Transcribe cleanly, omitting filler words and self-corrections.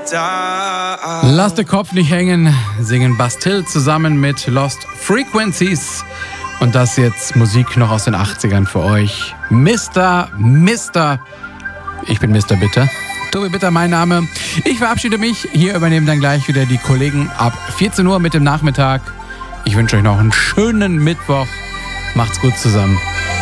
Lass den Kopf nicht hängen, singen Bastille zusammen mit Lost Frequencies. Und das jetzt Musik noch aus den 80ern für euch. Mr. Ich bin Mr. Bitter. Tobi Bitter, mein Name. Ich verabschiede mich. Hier übernehmen dann gleich wieder die Kollegen ab 14 Uhr mit dem Nachmittag. Ich wünsche euch noch einen schönen Mittwoch. Macht's gut zusammen.